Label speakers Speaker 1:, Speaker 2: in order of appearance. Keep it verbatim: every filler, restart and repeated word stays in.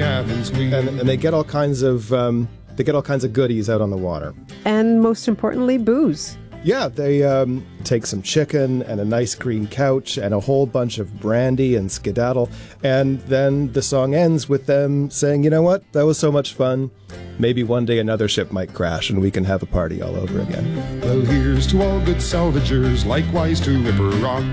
Speaker 1: Athens queen.
Speaker 2: And, and they get all kinds of um, they get all kinds of goodies out on the water.
Speaker 3: And most importantly, booze.
Speaker 2: Yeah, they um, take some chicken and a nice green couch and a whole bunch of brandy and skedaddle. And then the song ends with them saying, you know what, that was so much fun. Maybe one day another ship might crash and we can have a party all over again.
Speaker 1: Well, here's to all good salvagers, likewise to Ripper Rock.